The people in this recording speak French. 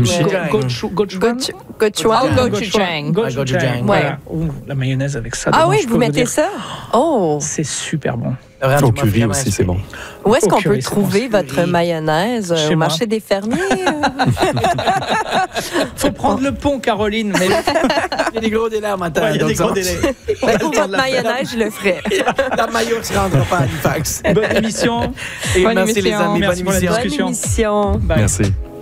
Gochujang. Gochujang. Voilà. La mayonnaise avec ça. Ah oui, vous mettez ça? Oh! C'est super bon. Au curry aussi, c'est bon. Où est-ce qu'on peut curry, trouver votre mayonnaise? Au marché des fermiers? Faut prendre le pont, Caroline. Mais... Il y a des gros délais à matin. Il y a des gros délais. Pour votre mayonnaise, je le ferai. La maillot ne se rendra pas à Halifax. Bonne émission. Merci les amis, Merci bonne pour la émission. discussion. Bonne émission. Bye. Merci.